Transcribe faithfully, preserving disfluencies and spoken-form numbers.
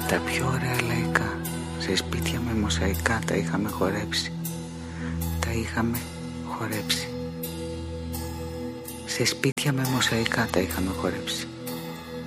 Τα πιο ωραία λαϊκά, σε σπίτια με μοσαϊκά τα είχαμε χορέψει. Τα είχαμε χορέψει. Σε σπίτια με μοσαϊκά τα είχαμε χορέψει.